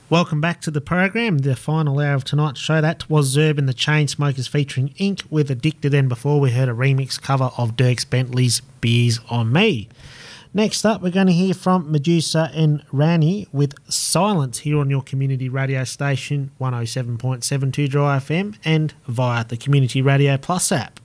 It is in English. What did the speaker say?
Welcome back to the program, the final hour of tonight's show. That was Zerb and the Chainsmokers featuring Ink with Addicted, and before we heard a remix cover of Dierks Bentley's Beers on Me. Next up, we're going to hear from Medusa and Rani with Silence here on your community radio station, 107.72 Dry FM, and via the Community Radio Plus app.